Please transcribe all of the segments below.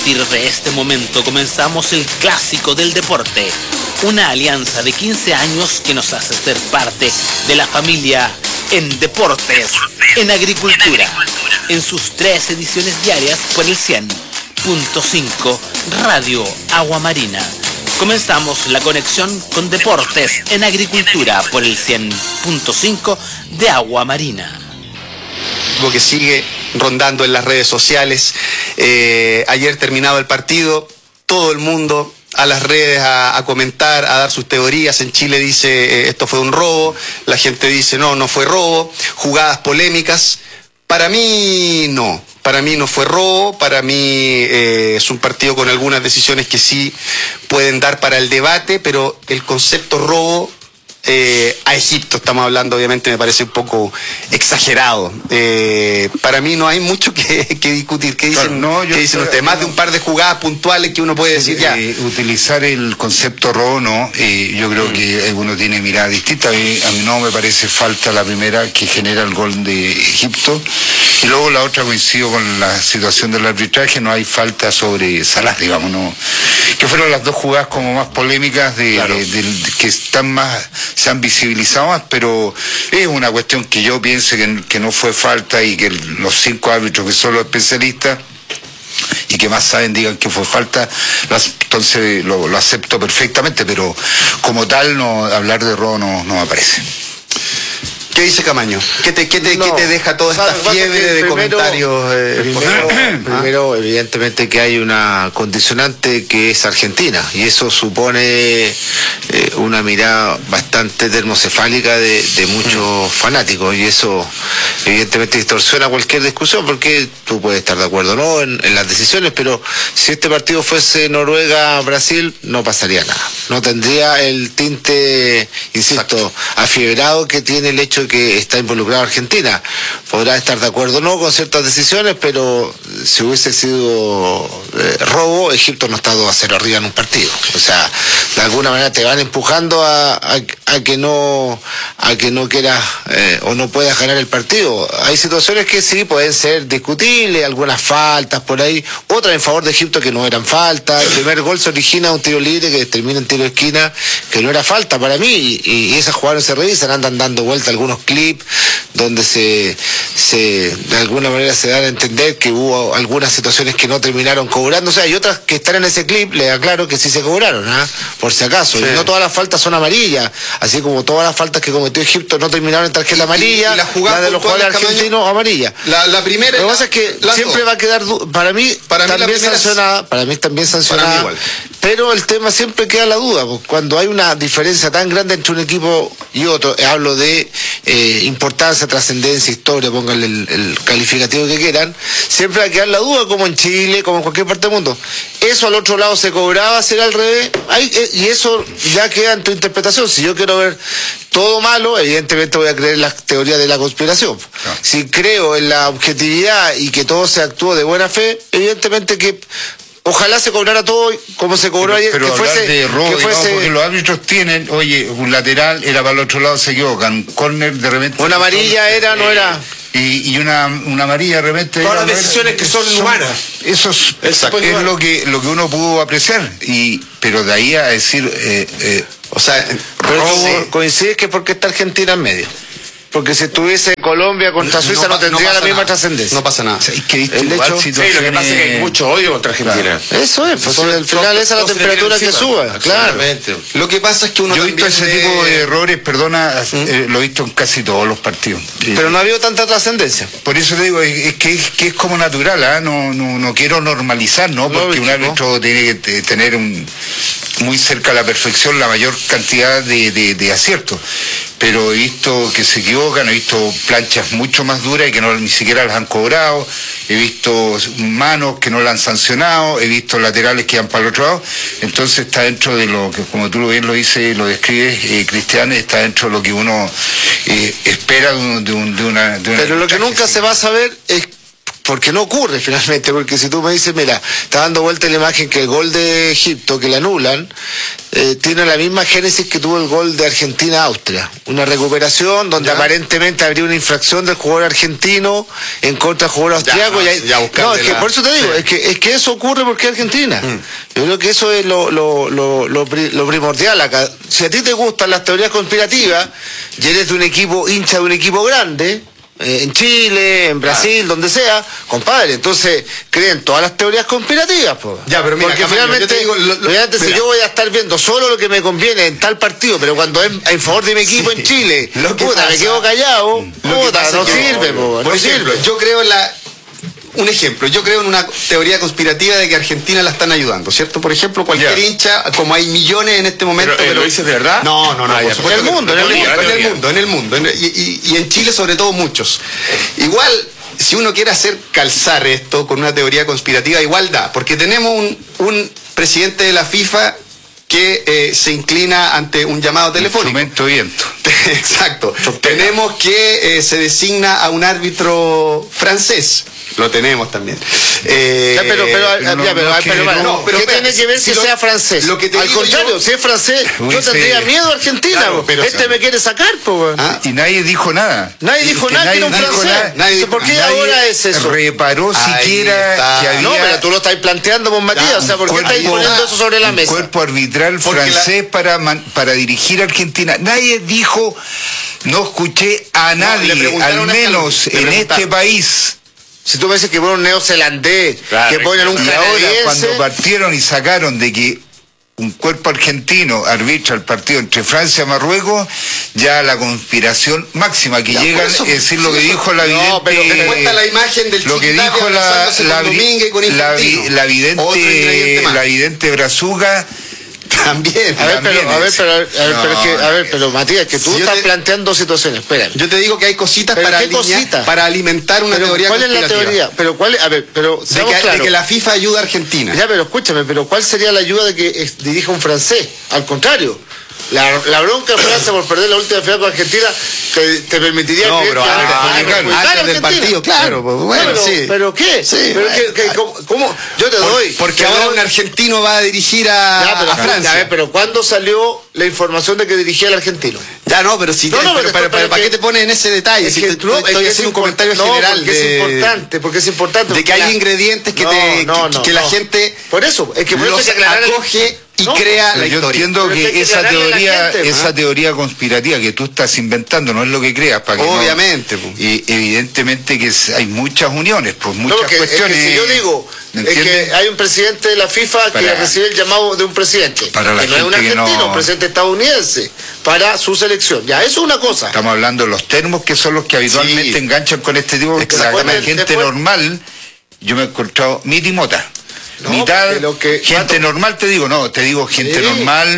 partir de este momento comenzamos el clásico del deporte, una alianza de 15 años que nos hace ser parte de la familia en deportes, en agricultura, en sus 3 ediciones diarias por el 100.5 Radio Agua Marina. Comenzamos la conexión con deportes en agricultura por el 100.5 de Agua Marina. Que sigue rondando en las redes sociales. Ayer terminado el partido, todo el mundo a las redes a comentar, a dar sus teorías. En Chile dice esto fue un robo, la gente dice no fue robo, jugadas polémicas. Para mí no fue robo, para mí es un partido con algunas decisiones que sí pueden dar para el debate, pero el concepto robo a Egipto, estamos hablando, obviamente me parece un poco exagerado. Para mí no hay mucho que discutir. ¿Qué dicen, claro, ¿qué dicen ustedes? Más de un par de jugadas puntuales que uno puede decir ya. Utilizar el concepto robo, no. Yo creo que uno tiene mirada distinta. A mí no me parece falta la primera que genera el gol de Egipto. Y luego la otra, coincido con la situación del arbitraje, no hay falta sobre Salah, digamos, no. Que fueron las dos jugadas como más polémicas claro. Que están más, se han visibilizado más, pero es una cuestión que yo pienso que no fue falta y que los 5 árbitros que son los especialistas y que más saben digan que fue falta, entonces lo acepto perfectamente, pero como tal no hablar de robo no me parece. ¿Qué dice Camaño? ¿Qué te deja toda esta fiebre de comentarios? Primero, evidentemente que hay una condicionante que es Argentina, y eso supone una mirada bastante termocefálica de muchos fanáticos, y eso evidentemente distorsiona cualquier discusión, porque tú puedes estar de acuerdo o no en las decisiones, pero si este partido fuese Noruega-Brasil, no pasaría nada. No tendría el tinte, insisto, afiebrado que tiene el hecho que está involucrada Argentina. Podrá estar de acuerdo o no con ciertas decisiones, pero si hubiese sido robo, Egipto no está 2-0 arriba en un partido. O sea, de alguna manera te van empujando a que no quieras o no puedas ganar el partido. Hay situaciones que sí pueden ser discutibles, algunas faltas por ahí, otras en favor de Egipto que no eran faltas. El primer gol se origina un tiro libre que termina en tiro de esquina, que no era falta para mí, y esas jugadas no se revisan, andan dando vuelta algunos clips donde de alguna manera se dan a entender que hubo algunas situaciones que no terminaron cobrando. O sea, hay otras que están en ese clip, les aclaro que sí se cobraron, por si acaso. Sí. Y no todas las faltas son amarillas, así como todas las faltas que cometió Egipto no terminaron en tarjeta amarilla, la de los jugadores argentinos amarilla. La primera. Lo que pasa es que siempre va a quedar, para mí también sancionada, para mí también sancionada, pero el tema siempre queda la duda, porque cuando hay una diferencia tan grande entre un equipo y otro, hablo de importancia, trascendencia, historia, pónganle el calificativo que quieran, siempre va a quedar la duda, como en Chile, como en cualquier parte del mundo. Eso al otro lado se cobraba, será al revés, y eso ya queda en tu interpretación. Si yo quiero ver todo malo, evidentemente voy a creer en las teorías de la conspiración. No. Si creo en la objetividad y que todo se actuó de buena fe, evidentemente que ojalá se cobrara todo como se cobró ayer. Pero que fuese de robo, porque los árbitros tienen, oye, un lateral era para el otro lado, se equivocan, un córner de repente. Una amarilla era, no era. Y una amarilla de repente. Todas las decisiones que son humanas. Eso es lo que uno pudo apreciar. Pero de ahí a decir, o sea, pero coincides que porque está Argentina en medio. Porque si estuviese Colombia contra Suiza no tendría la misma trascendencia. No pasa nada. Es que el hecho, sí, lo que pasa es que hay mucho odio contra Argentina. Claro. Eso es, pues al final esa es la temperatura que suba. Claro. Lo que pasa es que uno yo he visto ese tipo de errores, perdona, lo he visto en casi todos los partidos. Pero no ha habido tanta trascendencia. Por eso te digo, es que es como natural, no quiero normalizar, ¿no? Porque un árbitro tiene que tener muy cerca a la perfección la mayor cantidad de aciertos. Pero he visto que se equivocan, he visto planchas mucho más duras y que ni siquiera las han cobrado, he visto manos que no las han sancionado, he visto laterales que van para el otro lado. Entonces está dentro de lo que, como tú bien lo dices, lo describes, Cristian, está dentro de lo que uno espera de una. Pero lo que nunca se va a saber es porque no ocurre finalmente, porque si tú me dices, mira, está dando vuelta la imagen que el gol de Egipto, que le anulan, tiene la misma génesis que tuvo el gol de Argentina-Austria. Una recuperación donde aparentemente habría una infracción del jugador argentino en contra del jugador austriaco. No, es que por eso te digo, es que eso ocurre porque es Argentina. Yo creo que eso es lo primordial acá. Si a ti te gustan las teorías conspirativas y eres de un equipo, hincha de un equipo grande, en Chile, en Brasil, donde sea, compadre, entonces creen todas las teorías conspirativas, po. Ya, pero mira, porque Camaño, finalmente, yo te digo, si yo voy a estar viendo solo lo que me conviene en tal partido, pero cuando es en favor de mi equipo en Chile, puta, me quedo callado, puta, no sirve, po, no sirve. Yo creo en un ejemplo, yo creo en una teoría conspirativa de que Argentina la están ayudando, ¿cierto? Por ejemplo, cualquier hincha, como hay millones en este momento... ¿Pero lo dices de verdad? No, por supuesto. En el mundo. Y en Chile sobre todo muchos. Igual, si uno quiere hacer calzar esto con una teoría conspirativa, igual da, porque tenemos un presidente de la FIFA que se inclina ante un llamado telefónico. Instrumento viento. Exacto. Tenemos que se designa a un árbitro francés. Lo tenemos también. ¿Qué tiene que ver que sea francés? Al contrario, si es francés, yo tendría miedo a Argentina. Claro, pero me quiere sacar, po. Y nadie dijo nada. Nadie dijo nada que era un francés. ¿Por qué ahora es eso? Reparó siquiera que había... No, pero tú lo estás planteando, vos, Matías. O sea, ¿por qué estás poniendo eso sobre la mesa? Un cuerpo arbitral francés para dirigir a Argentina. Nadie dijo, no escuché a nadie, al menos en este país. Si tú me dices que ponen un neozelandés, que ponen un canadiense... Ahora, cuando partieron y sacaron de que un cuerpo argentino arbitra el partido entre Francia y Marruecos, ya la conspiración máxima que llegan es decir lo que dijo la vidente... No, pero te cuenta la imagen del lo que dijo la vidente Brazuca. También. Pero Matías, que tú estás planteando situaciones. Espérame. Yo te digo que hay cositas para alimentar una teoría conspirativa. ¿Cuál es la teoría? Pero cuál, de que la FIFA ayuda a Argentina. Ya, pero escúchame, pero ¿cuál sería la ayuda de que dirija un francés? Al contrario. La bronca de Francia por perder la última final con Argentina te permitiría antes del partido, claro, pero ¿qué? Sí, ¿cómo? Yo te doy. Porque ahora un argentino va a dirigir a Francia. A ver, pero ¿cuándo salió la información de que dirigía al argentino? Ya no, pero si ¿para qué te pones en ese detalle? Si estoy haciendo un comentario general porque es importante. De que hay ingredientes que la gente por eso hay que acoge y crea la historia. Yo entiendo que esa teoría conspirativa que tú estás inventando no es lo que creas. Obviamente. Y evidentemente que hay muchas uniones, pues muchas cuestiones. Es que si yo digo que hay un presidente de la FIFA que recibe el llamado de un presidente, que no es un argentino, un presidente estadounidense, para su selección. Ya, eso es una cosa. Estamos hablando de los termos que son los que habitualmente enganchan con este tipo, porque la gente normal, yo me he encontrado mitimota. Gente normal te digo gente normal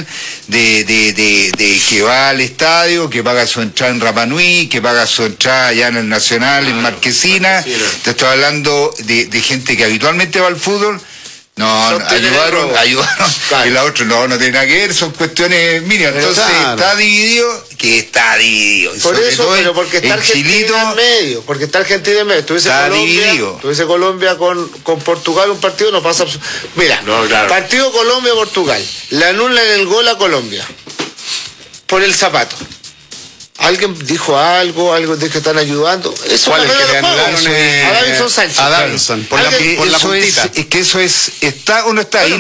de que va al estadio, que paga su entrada en Rapa Nui, que paga su entrada allá en el Nacional, en Marquesina. Te estoy hablando de gente que habitualmente va al fútbol. Ayudaron. Claro. Y la otra no tiene nada que ver, son cuestiones mínimas. Entonces está dividido. Por eso, pero porque está Argentina en medio. Porque está Argentina en medio. Tuviese Colombia con Portugal un partido, no pasa. Mira, partido Colombia-Portugal. Le anulan el gol a Colombia. Por el zapato. Alguien dijo algo dijo que están ayudando. Eso ¿cuál es que le anularon a Davinson Sánchez? A Davinson, por la puntita. Es que eso está o no está ahí,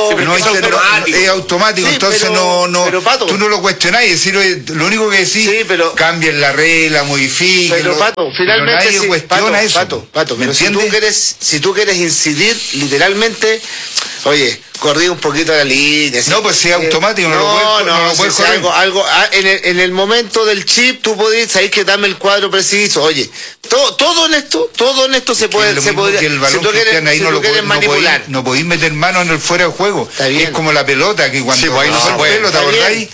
es automático, entonces tú no lo cuestionás y decir, lo único que decís, cambien la regla, modifiquen. Pero Pato, finalmente nadie cuestiona eso. Pato, pero si tú quieres incidir literalmente, oye, corrí un poquito la línea. No, pues si es automático, no lo puedes correr. En el momento del chip, tú podés, sabés que dame el cuadro preciso. Oye, todo en esto se puede. Que el balón ahí manipular. No podéis meter mano en el fuera de juego. Es como la pelota, que cuando ahí no se puede. ¿Te acordáis?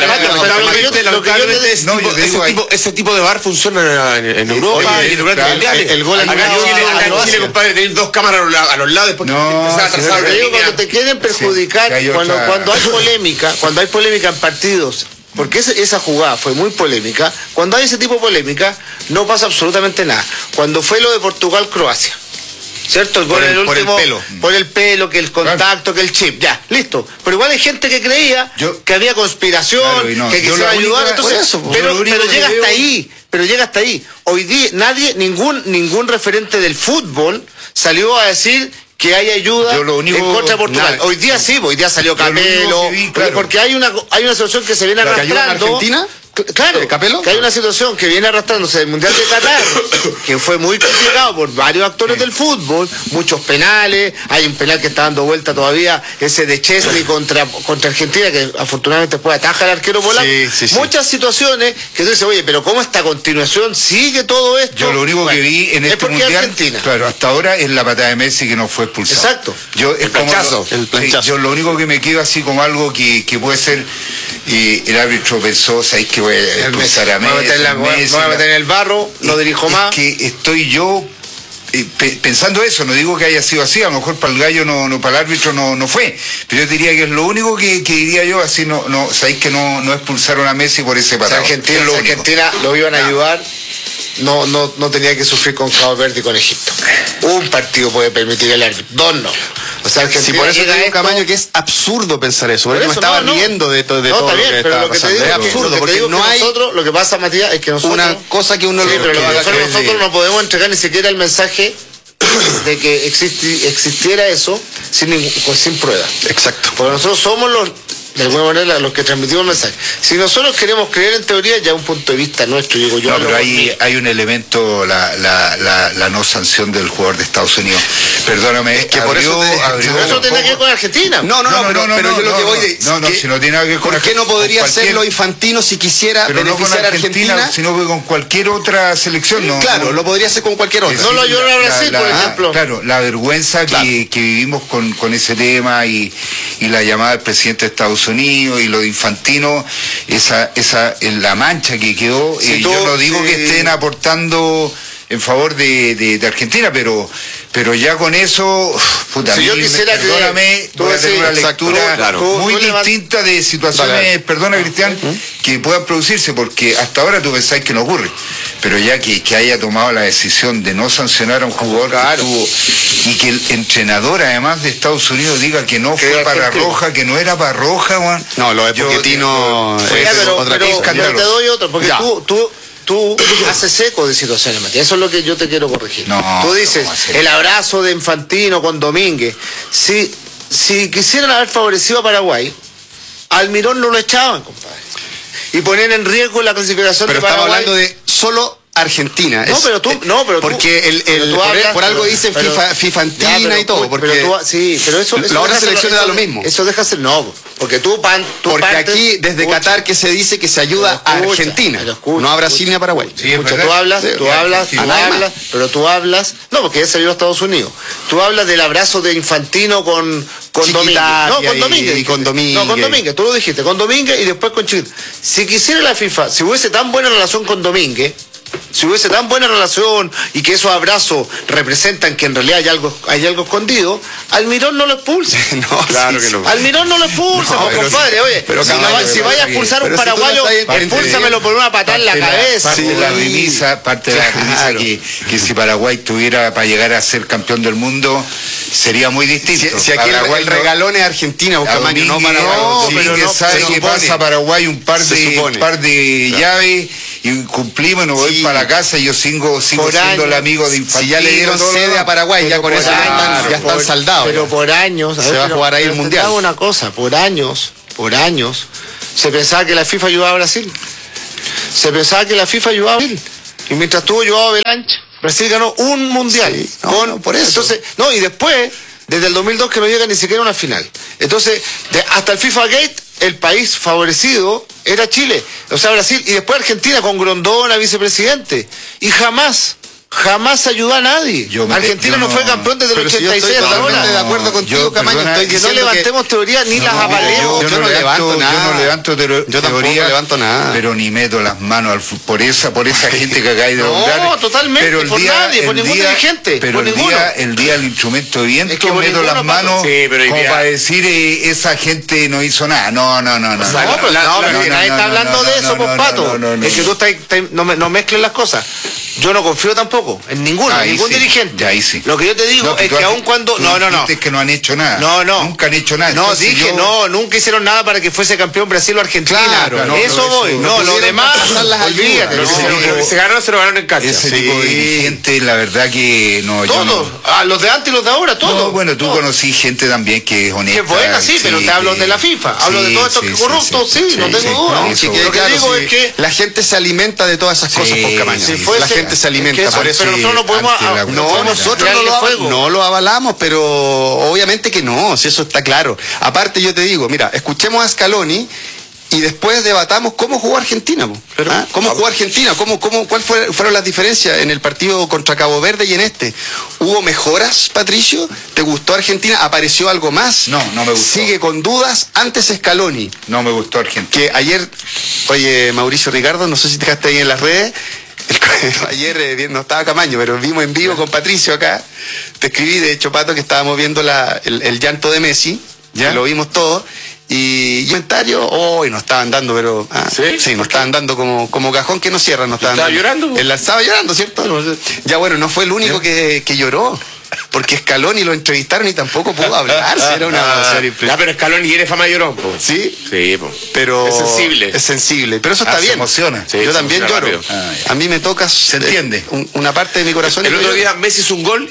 Ese tipo de VAR funciona en Europa y en Europa mundiales. El gol acá en Chile, compadre, tener dos cámaras a los lados después cuando te quieren perjudicar, cuando hay polémica en partidos, porque esa jugada fue muy polémica, cuando hay ese tipo de polémica no pasa absolutamente nada. Cuando fue lo de Portugal-Croacia, ¿cierto? El gol por el pelo. Por el pelo, que el contacto, que el chip, ya, listo. Pero igual hay gente que creía que había conspiración, que quisiera ayudar, entonces, pero llega hasta ahí. Pero llega hasta ahí. Hoy día ningún referente del fútbol salió a decir que hay ayuda en contra de Portugal. Hoy día sí, hoy día salió Capello, porque hay una situación que se viene arrastrando. ¿En Argentina? Claro, que hay una situación que viene arrastrándose del Mundial de Qatar, que fue muy criticado por varios actores del fútbol, muchos penales, hay un penal que está dando vuelta todavía, ese de Chesney contra Argentina, que afortunadamente después ataja al arquero polaco. Muchas situaciones que tú dices, oye, pero ¿cómo esta continuación sigue todo esto? Yo lo único que vi en este Mundial, Argentina. Claro, hasta ahora es la patada de Messi que no fue expulsado. Exacto. El planchazo. Yo lo único que me quedo así como algo que puede ser, el árbitro pensó, ¿sabéis que voy a expulsar a Messi? Me voy a meter en el barro, no dirijo más. Que estoy yo pensando eso, no digo que haya sido así, a lo mejor para el gallo para el árbitro no fue, pero yo diría que es lo único que diría yo, así sabéis que no expulsaron a Messi por ese parado. Argentina lo iban a ayudar. No tenía que sufrir con Cabo Verde y con Egipto. Un partido puede permitir el árbitro, dos no. O sea, Argentina, por eso te digo, Camaño, que es absurdo pensar eso. Por eso me estaba riendo de todo lo que estaba pasando. Es absurdo, porque no hay... Lo que pasa, Matías, es que nosotros... Una cosa que uno nosotros no podemos entregar ni siquiera el mensaje de que existiera eso sin prueba. Exacto. Porque nosotros somos de alguna manera los que transmitimos el mensaje. Si nosotros queremos creer en teoría, ya un punto de vista nuestro, digo yo. No, pero hay un elemento, la no sanción del jugador de Estados Unidos. Perdóname, es que por eso tiene que ver con Argentina. No, pero yo lo que voy de... si no tiene nada que ver con ¿por qué no podría hacerlo Infantino si quisiera beneficiar a Argentina? Sino que con cualquier otra selección, Claro, lo podría hacer con cualquier otra. No lo ayudó a Brasil, por ejemplo. Claro, la vergüenza que vivimos con ese tema y la llamada del presidente de Estados Unidos y lo de Infantino, la mancha que quedó. Yo no digo que estén aportando en favor de Argentina, pero ya con eso, puta, si yo quisiera perdóname, voy a tener una lectura muy distinta de situaciones, perdona Cristian, que puedan producirse, porque hasta ahora tú pensáis que no ocurre, pero ya que haya tomado la decisión de no sancionar a un jugador y que el entrenador además de Estados Unidos diga que no fue para roja, que no era para roja, Juan. No, lo de Pochettino pero te doy otro, porque tú haces eco de situaciones, Matías. Eso es lo que yo te quiero corregir. Tú dices, el abrazo de Infantino con Domínguez. Si quisieran haber favorecido a Paraguay, Almirón no lo echaban, compadre. Y ponían en riesgo la clasificación de Paraguay. Pero estamos hablando de solo Argentina. Porque por algo dicen FIFAntina y todo. Pero eso la otra selección da lo mismo. Eso deja ser porque porque aquí desde Qatar que se dice que se ayuda a Argentina, no a Brasil ni a Paraguay. Tú hablas, pero tú hablas, no, porque ya se ayudó a Estados Unidos. Tú hablas del abrazo de Infantino con Domínguez. No, con Domínguez. Y con Domínguez. No, con Domínguez, tú lo dijiste, con Domínguez y después con Chile. Si quisiera la FIFA, si hubiese tan buena relación con Domínguez, si hubiese tan buena relación y que esos abrazos representan que en realidad hay algo escondido, Almirón no lo expulsa. Claro que no. Almirón no lo expulsa, compadre. Oye, si vaya a expulsar a un paraguayo, expúlsamelo por una patada en la cabeza. Parte de la premisa que si Paraguay tuviera para llegar a ser campeón del mundo, sería muy distinto. Si aquí el regalón es Argentina, Camaño, no Paraguay. Que sabe que pasa a Paraguay un par de llaves y cumplimos y nos voy para la casa y yo sigo siendo el amigo de Infantino. Si ya le dieron sede a Paraguay, ya con eso ya están saldados. Pero por años se va a jugar ahí el Mundial. Una cosa, por años se pensaba que la FIFA ayudaba a Brasil. Y mientras tuvo ayudado a Belanche, Brasil ganó un Mundial. Por eso. Entonces, y después, desde el 2002 que no llega ni siquiera a una final. Entonces, hasta el FIFA Gate, el país favorecido era Chile, o sea, Brasil, y después Argentina con Grondona, vicepresidente, y jamás ayudó a nadie. Argentina no fue campeón desde el 86 hasta ahora. De acuerdo contigo, Camaño, estoy que no levantemos teorías ni las apaleemos. Yo no levanto nada. Yo tampoco levanto nada. Pero ni meto las manos por esa gente que acá hay de nombrar. No, totalmente, pero por nadie, por ningún dirigente. Pero el día del instrumento de viento meto las manos como para decir esa gente no hizo nada. No. Pero nadie está hablando de eso, Pato. Es que tú no mezcles las cosas. Yo no confío tampoco en ningún dirigente. Ahí sí. Lo que yo te digo es que aun cuando... No. Es que no han hecho nada. No. Nunca han hecho nada. No, entonces dije, nunca hicieron nada para que fuese campeón Brasil o Argentina. Claro, eso voy. No, lo demás, olvídate. Se ganaron, se lo ganaron en cancha. Ese tipo de dirigente, la verdad que no... Todos, los de antes y los de ahora, todos. No, bueno, tú conocí gente también que es honesta. Que es buena, sí, pero te hablo de la FIFA. Hablo de todos estos corruptos, sí, no tengo duda. Lo que digo es que la gente se alimenta de todas esas cosas por Camaño. La gente se alimenta por eso. Pero nosotros no podemos... nosotros no lo avalamos, pero obviamente que no, si eso está claro. Aparte yo te digo, mira, escuchemos a Scaloni y después debatamos cómo jugó Argentina. ¿Cómo jugó Argentina? ¿Cuáles fueron las diferencias en el partido contra Cabo Verde y en este? ¿Hubo mejoras, Patricio? ¿Te gustó Argentina? ¿Apareció algo más? No me gustó. ¿Sigue con dudas? Antes Scaloni. No me gustó Argentina. Que ayer, oye, Mauricio Ricardo, no sé si te quedaste ahí en las redes. Ayer no estaba Camaño, pero vimos en vivo con Patricio acá. Te escribí, de hecho, Pato, que estábamos viendo el llanto de Messi. Ya lo vimos todo. Y comentario, hoy nos estaban dando, pero... Sí, nos estaban dando como cajón que no cierra. ¿Estaba llorando? Él estaba llorando, ¿cierto? Ya bueno, no fue el único que lloró. Porque Scaloni lo entrevistaron y tampoco pudo hablar. Era una pero Scaloni tiene fama de llorón, po. ¿Sí? Sí, po. Pero es sensible. Pero eso está bien. Se emociona. Sí, yo también lloro. A mí me toca... Se entiende. Una parte de mi corazón. El otro día Messi hizo un gol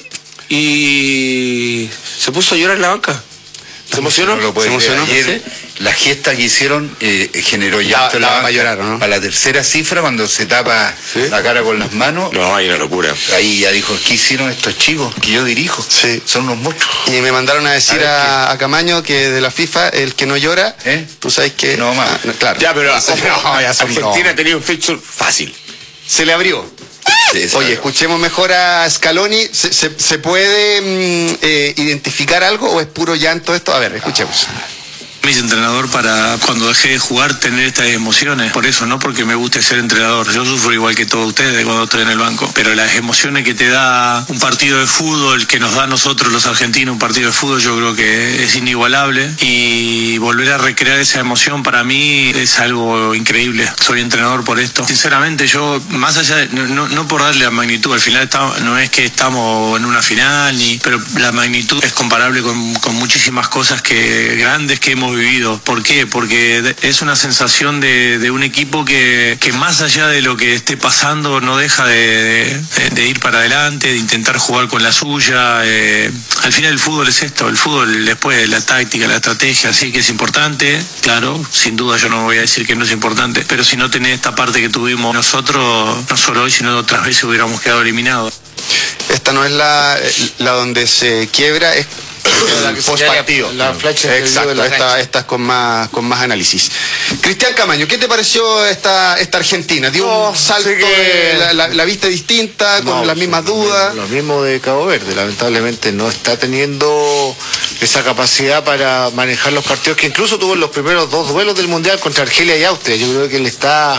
y se puso a llorar en la banca. ¿Se emocionó? No lo puede creer. Ayer, la gesta que hicieron generó llanto en la banca. Lloraron, ¿no? Para la tercera cifra, cuando se tapa la cara con las manos. No, hay una locura. Ahí ya dijo, ¿qué hicieron estos chicos que yo dirijo? Sí. Son unos monstruos. Y me mandaron a decir a Camaño que de la FIFA, el que no llora, tú sabes que... No, más. Claro. Ya, pero Argentina ha tenido un fixture fácil. Se le abrió. Oye, escuchemos mejor a Scaloni. ¿Se puede identificar algo o es puro llanto esto? A ver, escuchemos. Me hice entrenador para cuando dejé de jugar tener estas emociones, por eso, no porque me guste ser entrenador, yo sufro igual que todos ustedes cuando estoy en el banco, pero las emociones que te da un partido de fútbol, que nos da a nosotros los argentinos un partido de fútbol, yo creo que es inigualable y volver a recrear esa emoción para mí es algo increíble. Soy entrenador por esto. Sinceramente yo, más allá de, no por darle la magnitud, al final no es que estamos en una final, pero la magnitud es comparable con muchísimas cosas grandes que hemos vivido. ¿Por qué? Porque es una sensación de un equipo que más allá de lo que esté pasando no deja de ir para adelante, de intentar jugar con la suya. Al final el fútbol es esto, el fútbol después la táctica, la estrategia, sí que es importante, claro, sin duda yo no voy a decir que no es importante, pero si no tenés esta parte que tuvimos nosotros, no solo hoy sino otras veces hubiéramos quedado eliminados. Esta no es la donde se quiebra, es post partido. La flecha. Exacto, esta es con más análisis. Cristian Camaño, ¿qué te pareció esta Argentina? ¿Dio un salto, la vista distinta, con las mismas dudas? Lo mismo de Cabo Verde, lamentablemente no está teniendo esa capacidad para manejar los partidos que incluso tuvo en los primeros 2 duelos del Mundial contra Argelia y Austria. Yo creo que le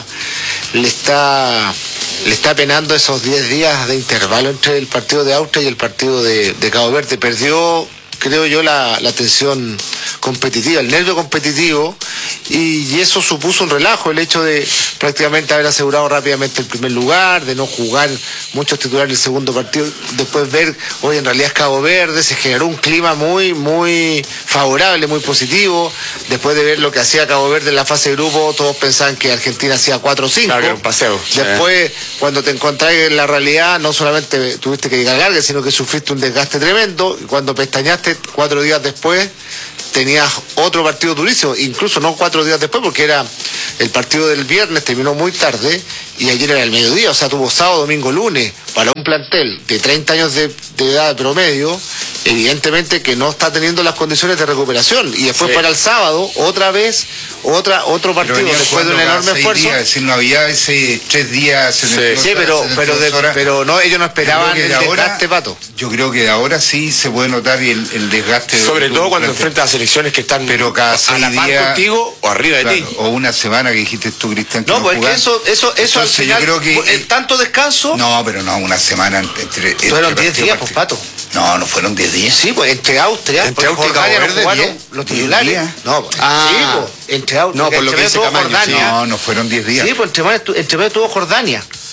está penando esos 10 días de intervalo entre el partido de Austria y el partido de Cabo Verde. Perdió, creo yo, la tensión competitiva, el nervio competitivo, y eso supuso un relajo, el hecho de prácticamente haber asegurado rápidamente el primer lugar, de no jugar muchos titulares el segundo partido, después ver, hoy en realidad es Cabo Verde, se generó un clima muy, muy favorable, muy positivo, después de ver lo que hacía Cabo Verde en la fase de grupo, todos pensaban que Argentina hacía 4 o 5. Claro, que era un paseo. Después, cuando te encontrás en la realidad, no solamente tuviste que llegar larga, sino que sufriste un desgaste tremendo, y cuando pestañaste 4 días después, tenías otro partido durísimo, incluso no 4 días después, porque era el partido del viernes, terminó muy tarde, y ayer era el mediodía, o sea, tuvo sábado, domingo, lunes, para un plantel de 30 años de edad promedio, evidentemente que no está teniendo las condiciones de recuperación, y después para el sábado, otra vez, otro partido, después de un enorme esfuerzo. Es decir, no había ese 3 días. Pero no, ellos no esperaban el desgaste, Pato. Yo creo que de ahora sí se puede notar el desgaste. Sobre todo cuando enfrentas a selecciones que están cada a la par contigo o arriba de ti. O una semana que dijiste tú, Cristian. No, pues es que eso al final, yo creo que tanto descanso. No, pero no, una semana entre fueron 10 días, pues, Pato. No fueron 10 días. Sí, pues entre Austria y Jordania no jugaron los titulares. No, pues, sí, pues, entre Austria no, por lo que dice Camaño, no fueron 10 días. Sí, pues entre medio tuvo Jordania.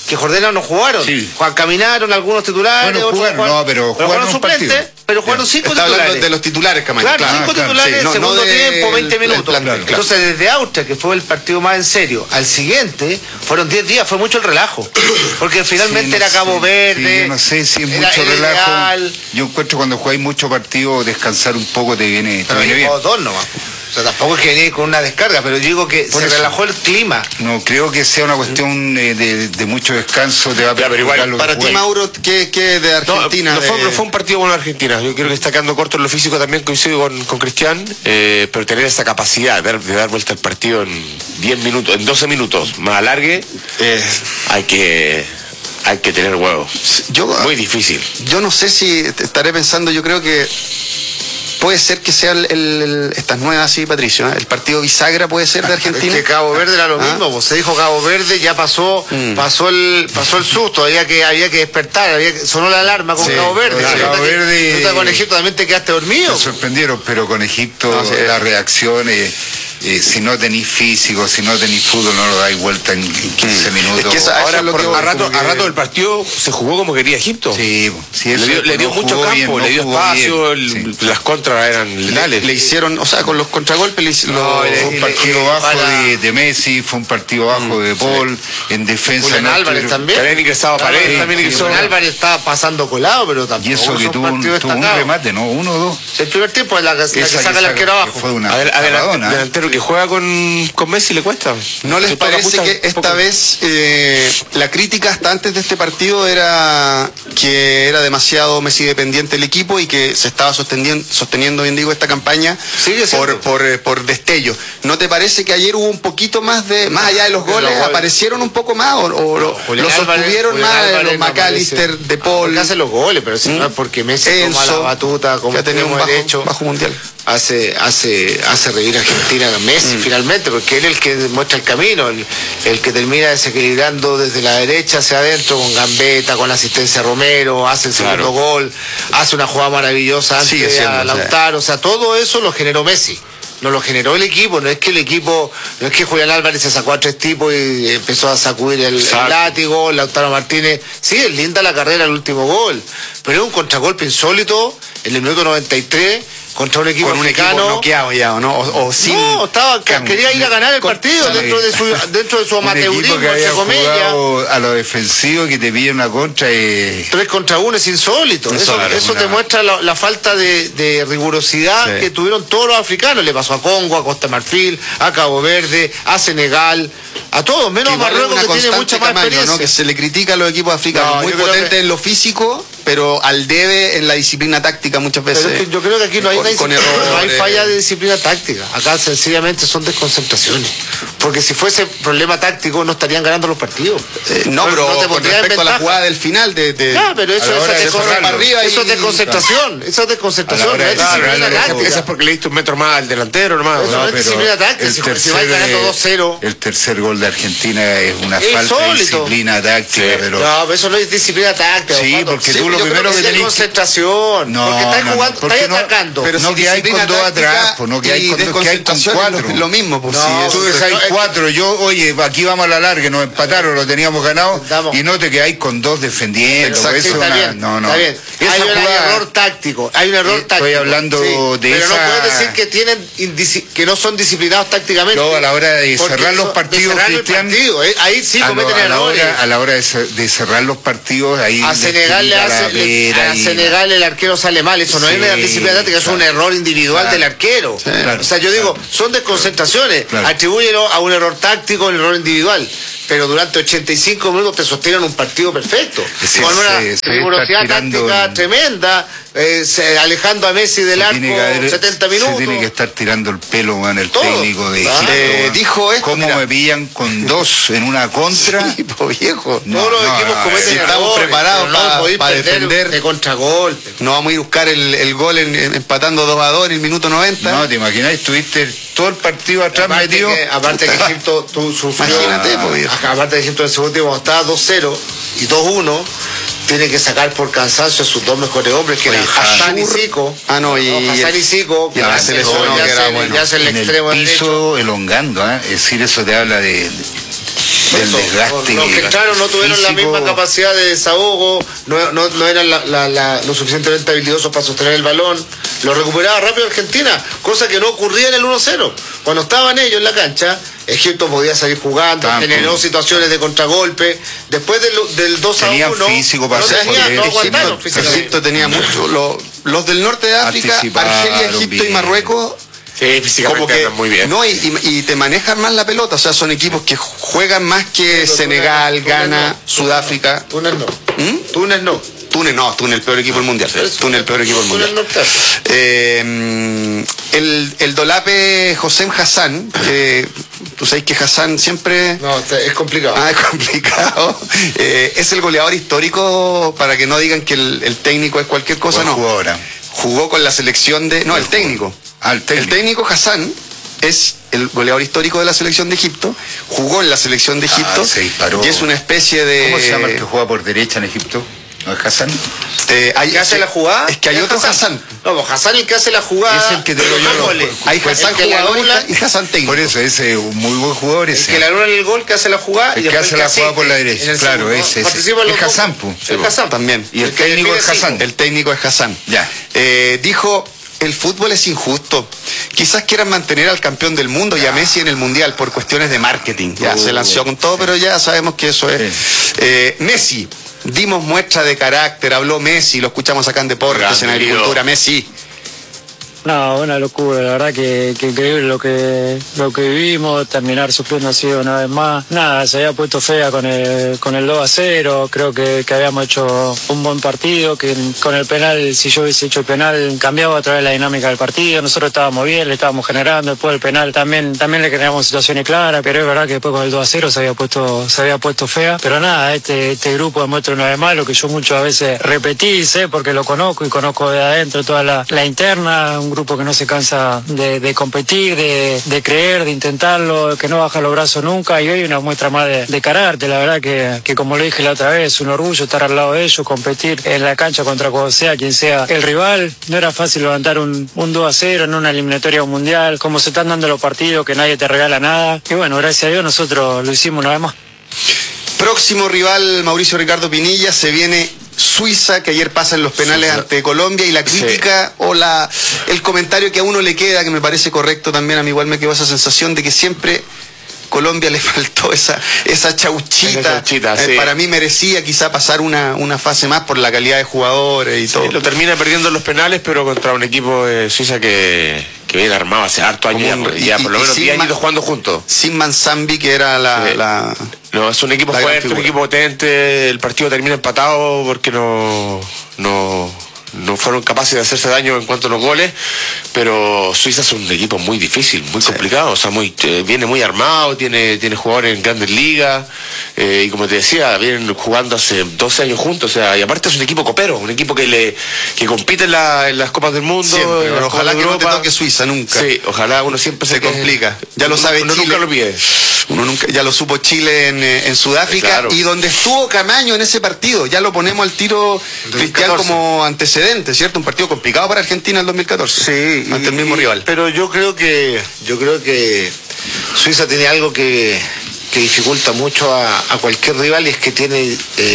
que Jordana no jugaron. Sí. Caminaron algunos titulares. Bueno, jugaron, pero jugaron suplentes, pero jugaron 5 Está titulares. hablando de los titulares, Camacho. Claro, 5 titulares, sí, segundo tiempo, 20 minutos. Claro. Entonces, desde Austria, que fue el partido más en serio, al siguiente, fueron 10 días, fue mucho el relajo. Porque finalmente era Cabo Verde. Sí, yo no sé si es mucho relajo. Ideal. Yo encuentro cuando jugáis mucho partido, descansar un poco te viene bien. O 2 nomás. O sea, tampoco es que venir con una descarga, pero yo digo que Por se eso. relajó el clima. No creo que sea una cuestión de mucho descanso, te va a perjudicar lo que Para ti, jugáis. Mauro, ¿qué de Argentina? No fue un partido bueno Argentina. Yo creo que está quedando corto en lo físico, también coincido con Cristian, pero tener esa capacidad de dar vuelta al partido en 10 minutos, en 12 minutos, más alargue, hay que tener huevos. Muy difícil. Yo no sé si estaré pensando, yo creo que puede ser que sea estas nuevas, sí, Patricio, ¿eh? El partido bisagra puede ser de Argentina. Es que Cabo Verde era lo mismo, pues se dijo Cabo Verde, ya pasó el susto, había que despertar, sonó la alarma con Cabo Verde. Claro, Cabo Verde. Con Egipto también te quedaste dormido. Me sorprendieron, pero con Egipto la reacción, si no tenís físico, si no tenís fútbol, no lo dais vuelta en 15 minutos. Es que Ahora, es lo que a rato del partido se jugó como quería Egipto. Sí, Le dio mucho campo, le dio espacio, las contras eran letales. le hicieron, o sea, con los contragolpes fue un partido bajo de Messi, fue un partido bajo de Paul, en defensa. Julián Álvarez también. También ingresaba Paredes, también ingresó. Julián Álvarez estaba pasando colado, pero tampoco. Y eso que tuvo un remate, ¿no? 1 o 2. El primer tiempo es la que saca el arquero abajo. Fue una A ver, paradona. delantero que juega con Messi le cuesta. ¿No les parece que esta vez la crítica hasta antes de este partido era que era demasiado Messi dependiente el equipo y que se estaba sosteniendo bien digo, esta campaña por destello? ¿No te parece que ayer hubo un poquito más más allá de los goles, aparecieron un poco más o lo sostuvieron más los McAllister, De Paul? Porque hacen los goles, pero si no es porque Messi toma la batuta como que ha tenido un derecho. bajo mundial. Hace revivir a Argentina a Messi finalmente, porque él es el que muestra el camino, el que termina desequilibrando desde la derecha hacia adentro con gambeta, con la asistencia a Romero, hace el segundo gol, hace una jugada maravillosa antes a Lautaro, o sea, todo eso lo generó Messi. No lo generó el equipo, no es que Julián Álvarez se sacó a 3 tipos y empezó a sacudir el látigo, Lautaro Martínez, sí, es linda la carrera, el último gol, pero es un contragolpe insólito en el minuto 93 contra un equipo africano. Noqueado ya, ¿o no? O sin... No, quería ir a ganar el partido dentro de su amateurismo, entre comillas. A lo defensivo que te pide una contra 3 contra 1 es insólito. Eso te muestra la falta de rigurosidad que tuvieron todos los africanos. Le pasó a Congo, a Costa Marfil, a Cabo Verde, a Senegal, a todos, menos a Marruecos, que tiene mucha más experiencia. ¿no? Que se le critica a los equipos africanos, muy potentes en lo físico, pero al debe en la disciplina táctica muchas veces. Pero es que yo creo que aquí no hay falla de disciplina táctica. Acá sencillamente son desconcentraciones. Porque si fuese problema táctico no estarían ganando los partidos. No, pero con respecto a la jugada del final No, pero eso es desconcentración. Eso es desconcentración. No es disciplina táctica. Eso es porque le diste un metro más al delantero, nomás. Eso no es disciplina táctica. Si vais ganando 2-0. El tercer gol de Argentina es una falta de disciplina táctica. No, pero eso no es disciplina táctica. Sí, porque tú lo primero que tenés... Es concentración. Porque estás jugando, estás atacando. Pero no que hay con 2 atrás, pues no que hay con 4. Lo mismo, pues si tú dejáis 4, oye, aquí vamos a la larga, nos empataron, lo teníamos ganado, y no te quedáis con 2 defendiendo. Está bien. Está bien. Hay un error táctico. Estoy hablando de pero esa... no puedes decir que no son disciplinados tácticamente. No, a la hora de cerrar los partidos, Cristian, ahí sí cometen errores. A la hora de cerrar los partidos, ahí... A Senegal el arquero sale mal, eso no es una disciplina táctica, es un error individual del arquero. O sea, yo digo, son desconcentraciones, atribúyelo a un error táctico, un error individual, pero durante 85 minutos te sostienen un partido perfecto, con una rigurosidad táctica tremenda, alejando a Messi del arco 70 minutos. Se tiene que estar tirando el pelo, el técnico de Egipto. Dijo esto, ¿cómo me pillan con 2 en una contra? Sí, pues, viejo. Todos los equipos cometen errores. Estamos preparados para defender de contragolpe. No vamos a ir a buscar el gol empatando 2-2 en el minuto 90. No, te imaginas, estuviste todo el partido atrás metido. Aparte que Egipto sufrió. Imagínate, aparte de Egipto en el segundo tiempo, estaba 2-0 y 2-1. Tiene que sacar por cansancio a sus 2 mejores hombres, que eran Hassan y Zico. Hassan y Zico, ya es el extremo derecho. Elongando, es decir, eso te habla de del desgaste. Los que entraron no tuvieron físico. la misma capacidad de desahogo, no eran lo suficientemente habilidosos para sostener el balón. Lo recuperaba rápido Argentina, cosa que no ocurría en el 1-0. Cuando estaban ellos en la cancha, Egipto podía salir jugando, generó situaciones de contragolpe. Después del 2-1, tenían físico para hacer no aguantaron físicamente. Egipto tenía mucho. Los del norte de África, Argelia, Egipto y Marruecos. Sí, físicamente como que andan muy bien. No, y te manejan más la pelota, o sea, son equipos que juegan más que Senegal, Ghana, Sudáfrica. Túnez no. Túnez no. Túnez no, Túnez el peor equipo del mundial. Túnez el peor equipo del mundial. El dolape Hossein Hassan, que tú sabes que Hassan siempre... No, es complicado. Es complicado. Es el goleador histórico, para que no digan que el técnico es cualquier cosa, no. Jugó con la selección de... No, el técnico. El técnico Hassan es el goleador histórico de la selección de Egipto, jugó en la selección de Egipto y es una especie de... ¿Cómo se llama el que juega por derecha en Egipto? ¿No es Hassan? ¿El que hace la jugada? Es que hay otro Hassan. No, Hassan el que hace la jugada. Es el que te lo hay Hassan jugador y Hassan técnico. Por eso, ese es un muy buen jugador ese. El que le anula el gol, que hace la jugada. El que hace la jugada por la derecha. Claro, ese. Es Hassan, el Hassan también. Y el técnico es Hassan. El técnico es Hassan. Ya. Dijo... El fútbol es injusto. Quizás quieran mantener al campeón del mundo y a Messi en el mundial por cuestiones de marketing. Ya se lanzó con todo, pero ya sabemos que eso es. Messi, dimos muestra de carácter, habló Messi, lo escuchamos acá en Deportes, en Agricultura. Messi. No, una locura, la verdad que increíble lo que vivimos, terminar sufriendo así una vez más. Nada, se había puesto fea con el 2-0, creo que habíamos hecho un buen partido, que con el penal, si yo hubiese hecho el penal, cambiaba otra vez la dinámica del partido, nosotros estábamos bien, le estábamos generando, después del penal también le generamos situaciones claras, pero es verdad que después con el 2-0 se había puesto fea, pero nada, este grupo demuestra una vez más lo que yo muchas veces repetí, sé, porque lo conozco y conozco de adentro toda la interna, un grupo que no se cansa de competir, de creer, de intentarlo, que no baja los brazos nunca, y hoy una muestra más de carácter. La verdad que como lo dije la otra vez, un orgullo estar al lado de ellos, competir en la cancha contra quien sea el rival. No era fácil levantar un 2-0 en una eliminatoria mundial, como se están dando los partidos, que nadie te regala nada, y bueno, gracias a Dios nosotros lo hicimos una vez más. Próximo rival, Mauricio Ricardo Pinilla, se viene Suiza, que ayer pasa en los penales ante Colombia, y la crítica o el comentario que a uno le queda, que me parece correcto también, a mí igual me quedó esa sensación de que siempre Colombia le faltó esa chauchita. Para mí merecía quizá pasar una fase más por la calidad de jugadores y todo. Lo termina perdiendo en los penales, pero contra un equipo de Suiza que viene armado hace harto años, ya por lo menos 10 años jugando juntos. Sin Manzambi, que era No, es un equipo fuerte, un equipo potente. El partido termina empatado porque no fueron capaces de hacerse daño en cuanto a los goles, pero Suiza es un equipo muy difícil, muy complicado, o sea, viene muy armado, tiene jugadores en grandes ligas, y como te decía, vienen jugando hace 12 años juntos, o sea, y aparte es un equipo copero, un equipo que compite en las Copas del Mundo. Siempre, pero ojalá que no te toque Suiza nunca. Sí, ojalá, uno siempre se complica. Ya lo sabe Chile. Nunca lo pide. Uno nunca, ya lo supo Chile en Sudáfrica, claro. Y donde estuvo Camaño en ese partido, ya lo ponemos al tiro, Cristian, como antecedente, ¿cierto? Un partido complicado para Argentina en 2014. Sí, ante el mismo rival. Pero yo creo que Suiza tiene algo que dificulta mucho a cualquier rival, y es que tiene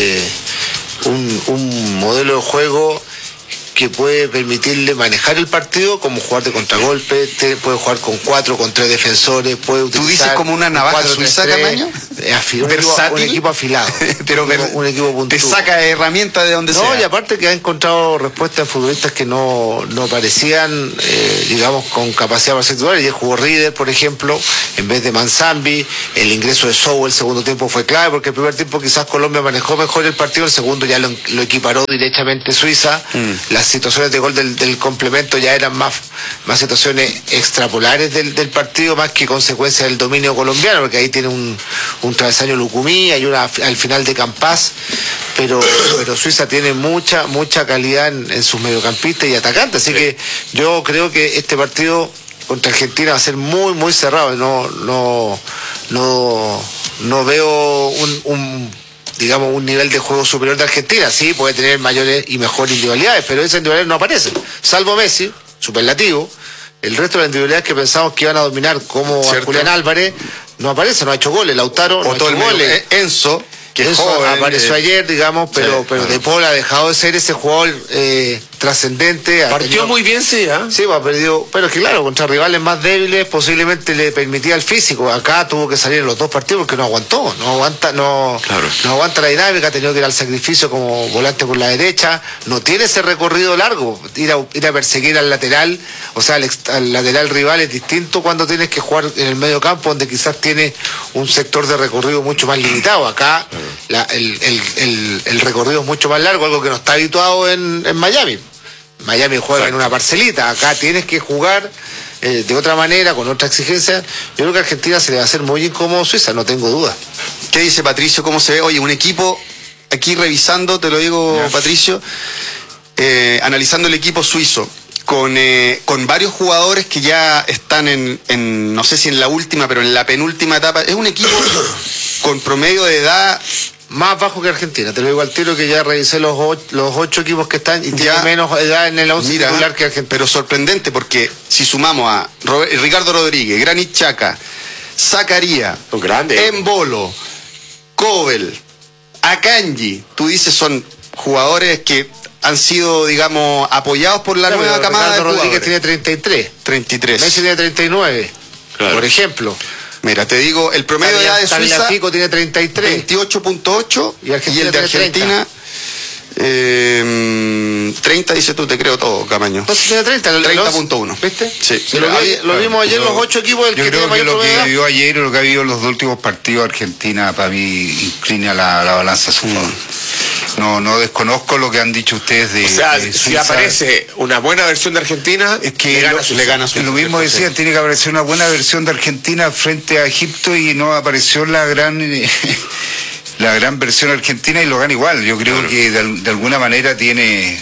un modelo de juego que puede permitirle manejar el partido, como jugar de contragolpe, puede jugar con 4, con 3 defensores, puede utilizar... ¿Tú dices como una navaja suiza, Camaño? Un equipo afilado. Pero un equipo puntual. Te saca herramientas de donde sea. No, y aparte que ha encontrado respuestas de futbolistas que no parecían, digamos, con capacidad para ser titulares. Y jugó Rieder, por ejemplo, en vez de Manzambi. El ingreso de Sow el segundo tiempo fue clave, porque el primer tiempo quizás Colombia manejó mejor el partido, el segundo ya lo equiparó directamente Suiza. Las situaciones de gol del complemento ya eran más situaciones extrapolares del partido, más que consecuencia del dominio colombiano, porque ahí tiene un travesaño Lucumí, hay una al final de Campás, pero Suiza tiene mucha calidad en sus mediocampistas y atacantes, así que yo creo que este partido contra Argentina va a ser muy, muy cerrado. No veo un nivel de juego superior de Argentina. Sí, puede tener mayores y mejores individualidades, pero esas individualidades no aparecen, salvo Messi, superlativo. El resto de las individualidades que pensamos que iban a dominar, como Julián Álvarez, no aparece, no ha hecho goles. Lautaro no ha hecho goles. Enzo, que es joven, apareció ayer, digamos, pero De Paul ha dejado de ser ese jugador trascendente. Partió muy bien, sí, ¿eh? Sí, ha perdido, pero es que claro, contra rivales más débiles posiblemente le permitía el físico. Acá tuvo que salir en los dos partidos porque no aguantó, no aguanta la dinámica, ha tenido que ir al sacrificio como volante por la derecha, no tiene ese recorrido largo, ir a perseguir al lateral, o sea, al lateral rival es distinto cuando tienes que jugar en el medio campo, donde quizás tiene un sector de recorrido mucho más limitado. Acá el recorrido es mucho más largo, algo que no está habituado en Miami. Miami juega en una parcelita, acá tienes que jugar de otra manera, con otra exigencia. Yo creo que a Argentina se le va a hacer muy incómodo a Suiza, no tengo duda. ¿Qué dice Patricio? ¿Cómo se ve? Oye, un equipo, aquí revisando, te lo digo, Patricio, analizando el equipo suizo, con varios jugadores que ya están en, no sé si en la última, pero en la penúltima etapa. Es un equipo con promedio de edad más bajo que Argentina, te lo digo al tiro, que ya revisé los 8 equipos que están y tiene menos edad en el 11 titular que Argentina. Pero sorprendente, porque si sumamos a Ricardo Rodríguez, Granit Xhaka, Zakaria, Embolo, Kobel, Akanji, tú dices son jugadores que han sido, digamos, apoyados por la nueva camada de jugadores. Rodríguez tiene 33. Messi tiene 39, por ejemplo. Mira, te digo, el promedio de edad de Suiza tiene 33. 28.8 y el de Argentina 30, dices tú, te creo todo, Camaño. Entonces tiene 30.1. ¿Viste? Sí. Lo vimos ayer los 8 equipos del que tiene mayor promedio. Yo creo que lo que vio ayer, lo que ha habido en los últimos partidos, Argentina para mí inclina la balanza a su favor. No desconozco lo que han dicho ustedes de. O sea, de si aparece una buena versión de Argentina, es que le gana Suiza. Lo mismo decía, tiene que aparecer una buena versión de Argentina frente a Egipto y no apareció la gran versión argentina y lo gana igual. Yo creo que de alguna manera tiene.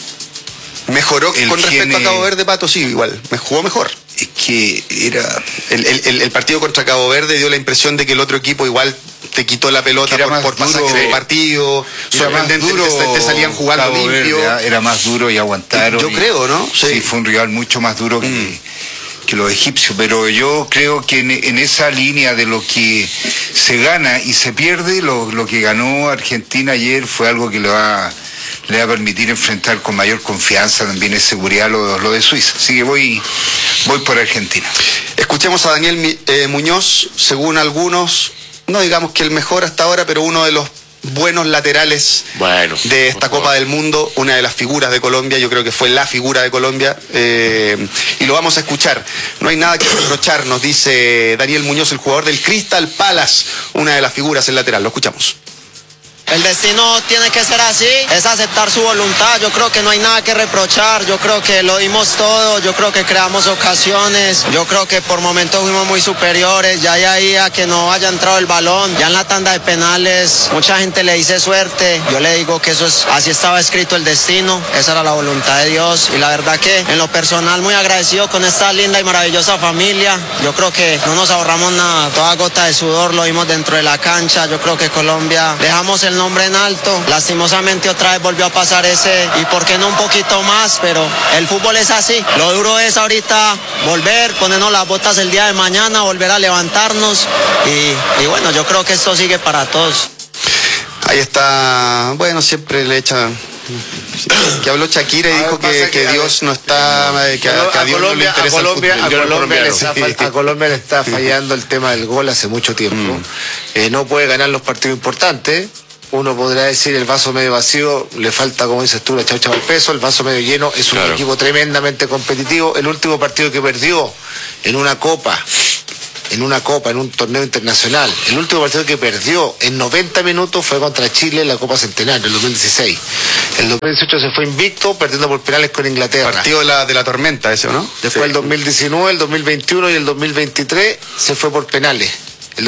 Mejoró con respecto a Cabo Verde, Pato, sí, igual. Jugó mejor. Es que era. El partido contra Cabo Verde dio la impresión de que el otro equipo igual te quitó la pelota por pasaje del partido. Sorprendente, te salían jugando Cabo limpio. Verde, era más duro y aguantaron. Yo creo, ¿no? Sí, fue un rival mucho más duro que los egipcios, pero yo creo que en esa línea de lo que se gana y se pierde, lo que ganó Argentina ayer fue algo que le va a permitir enfrentar con mayor confianza, también es seguridad lo de Suiza. Así que voy por Argentina. Escuchemos a Daniel Muñoz, según algunos, no digamos que el mejor hasta ahora, pero uno de los buenos laterales de esta Copa del Mundo, una de las figuras de Colombia, yo creo que fue la figura de Colombia, y lo vamos a escuchar. No hay nada que reprochar, nos dice Daniel Muñoz, el jugador del Crystal Palace, una de las figuras en lateral. Lo escuchamos. El destino tiene que ser así, es aceptar su voluntad. Yo creo que no hay nada que reprochar, yo creo que lo dimos todo, yo creo que creamos ocasiones, yo creo que por momentos fuimos muy superiores, ya ahí a que no haya entrado el balón, ya en la tanda de penales mucha gente le dice suerte, yo le digo que así estaba escrito el destino, esa era la voluntad de Dios y la verdad que en lo personal muy agradecido con esta linda y maravillosa familia. Yo creo que no nos ahorramos nada, toda gota de sudor lo dimos dentro de la cancha. Yo creo que Colombia dejamos el nombre en alto, lastimosamente otra vez volvió a pasar ese y por qué no un poquito más, pero el fútbol es así, lo duro es ahorita volver, ponernos las botas el día de mañana, volver a levantarnos y bueno, yo creo que esto sigue para todos. Ahí está, bueno, siempre le echan que habló Shakira y dijo que Dios no está, que a Dios no le interesa el fútbol. A Colombia le está fallando el tema del gol hace mucho tiempo. No puede ganar los partidos importantes. Uno podrá decir el vaso medio vacío, le falta, como dices tú, la chaucha al peso. El vaso medio lleno es un equipo tremendamente competitivo. El último partido que perdió en una copa, en un torneo internacional, el último partido que perdió en 90 minutos fue contra Chile en la Copa Centenario, el 2016. El 2018 se fue invicto, perdiendo por penales con Inglaterra. Partido de la tormenta ese, ¿no? Después el 2019, el 2021 y el 2023 se fue por penales. El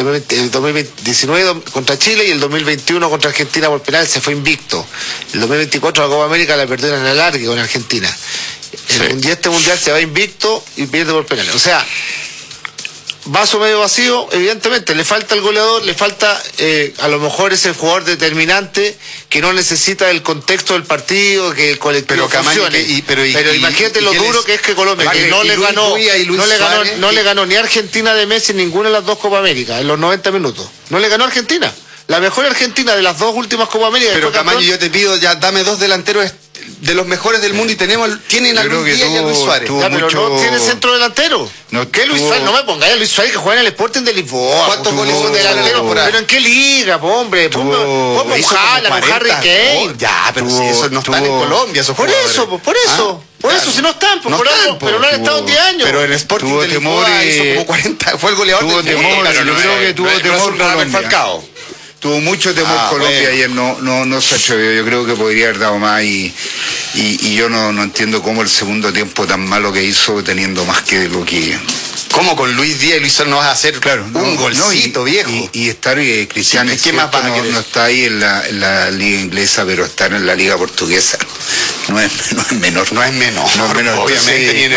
2019 contra Chile y el 2021 contra Argentina por penal se fue invicto. El 2024 la Copa América la perdió en el alargue con Argentina. Este mundial se va invicto y pierde por penales. O sea, vaso medio vacío, evidentemente, le falta el goleador, le falta a lo mejor ese jugador determinante que no necesita el contexto del partido, que el colectivo funcione. Pero imagínate lo duro que es que Colombia, que no le ganó ni a Argentina de Messi en ninguna de las dos Copa América, en los 90 minutos. No le ganó a Argentina. La mejor Argentina de las dos últimas Copa América. Pero Camaño, yo te pido, ya dame dos delanteros de los mejores del mundo y tienen a Luis Díaz y a Luis Suárez. Ya, pero no tiene centro delantero. ¿Qué Luis Suárez? No me pongáis a Luis Suárez que juega en el Sporting de Lisboa. ¿Cuántos goles son delanteros por ahí? ¿Pero en qué liga, hombre? Ponme un Haaland, un Harry Kane. Ya, pero si eso no están en Colombia, esos jugadores. Por eso, si no están, pero no han estado en 10 años. Pero en el Sporting de Lisboa hizo como 40, fue el goleador del temor. Yo creo que tuvo temor Colombia. Tuvo mucho temor Colombia ayer, no se atrevió. Yo creo que podría haber dado más y yo no entiendo cómo el segundo tiempo tan malo que hizo, teniendo más que lo que... ¿Cómo con Luis Díaz y Luis Suárez no vas a hacer un golcito, viejo? Y estar Cristiano, ¿qué más vas a querer? No está ahí en la liga inglesa, pero estar en la liga portuguesa no es menor. No es menor, obviamente. Ni en el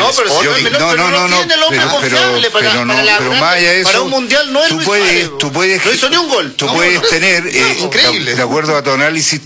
pero más allá de eso, para un mundial no es Luis Suárez. No hizo ni un gol. Tú puedes tener, increíble. De acuerdo a tu análisis,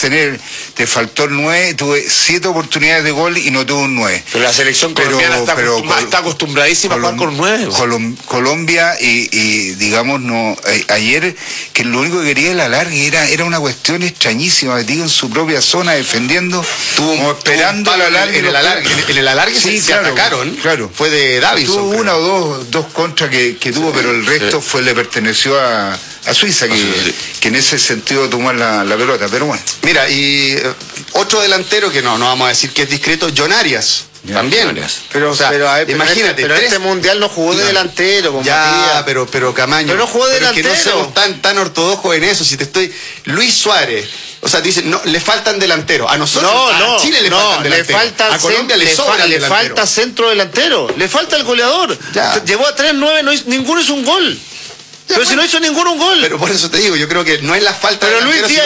te faltó el 9, tuve 7 oportunidades de gol y no tuvo un 9. Pero la selección colombiana está acostumbradísima a jugar con 9. Colombia y digamos ayer que lo único que quería el alargue era una cuestión extrañísima, digo, en su propia zona defendiendo, como esperando el alargue. En el alargue sí, se atacaron, fue de Davinson. Tuvo una o dos contras que tuvo, pero el resto le perteneció a Suiza, que en ese sentido tomó la pelota, pero bueno. Mira, y otro delantero que no vamos a decir que es discreto, John Arias. También, pero imagínate, pero este mundial no jugó de delantero, pero Camaño, pero no jugó de delantero. Que no seamos tan ortodoxos en eso. Si Luis Suárez, o sea, dicen, no, le faltan delanteros. A nosotros, a Chile le faltan delanteros. A Colombia le falta centro delantero, le falta el goleador. Llevó a 3-9, ninguno hizo un gol. Pero si no hizo ninguno un gol. Pero por eso te digo, yo creo que no es la falta de Luis Díaz